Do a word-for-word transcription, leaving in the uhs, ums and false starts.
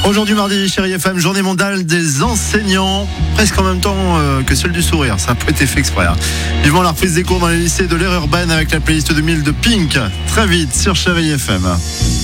Aujourd'hui mardi, Chérie F M, journée mondiale des enseignants, presque en même temps euh, que celle du sourire, ça n'a pas été fait exprès. Hein. Vivement la reprise des cours dans les lycées de l'ère urbaine avec la playlist deux mille de Pink, très vite sur Chérie F M.